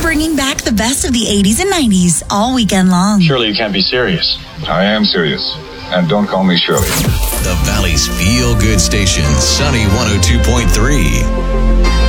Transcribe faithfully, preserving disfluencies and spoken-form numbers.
bringing back the best of the eighties and nineties all weekend long. Surely you can't be serious. I am serious. And don't call me Shirley. The Valley's feel-good station, Sunny one oh two point three.